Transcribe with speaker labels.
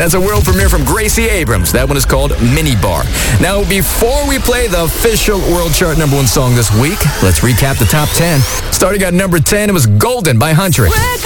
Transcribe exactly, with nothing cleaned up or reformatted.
Speaker 1: That's a world premiere from Gracie Abrams. That one is called Mini Bar. Now, before we play the official world chart number one song this week, let's recap the top ten. Starting at number ten, it was Golden by Huntrix.